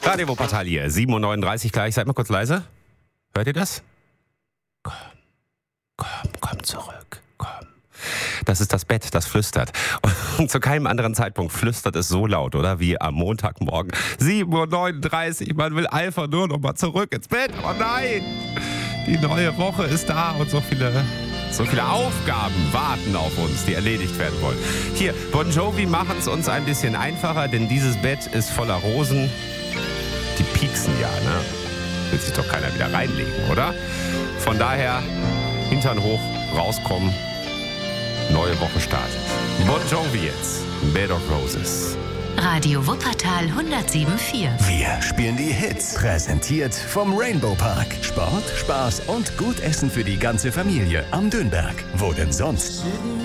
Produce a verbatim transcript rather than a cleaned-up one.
Radio Wuppertal hier, sieben Uhr neununddreißig gleich. Seid mal kurz leise. Hört ihr das? Komm, komm, komm zurück, komm. Das ist das Bett, das flüstert. Und zu keinem anderen Zeitpunkt flüstert es so laut, oder? Wie am Montagmorgen. sieben Uhr neununddreißig, man will einfach nur noch mal zurück ins Bett. Oh nein! Die neue Woche ist da und so viele, so viele Aufgaben warten auf uns, die erledigt werden wollen. Hier, Bon Jovi machen es uns ein bisschen einfacher, denn dieses Bett ist voller Rosen. Die pieksen ja, ne? Will sich doch keiner wieder reinlegen, oder? Von daher, Hintern hoch, rauskommen. Neue Woche startet. Bon Jovi jetzt. Bed of Roses. Radio Wuppertal hundertsieben Komma vier. Wir spielen die Hits. Präsentiert vom Rainbow Park. Sport, Spaß und gut Essen für die ganze Familie am Dönberg. Wo denn sonst?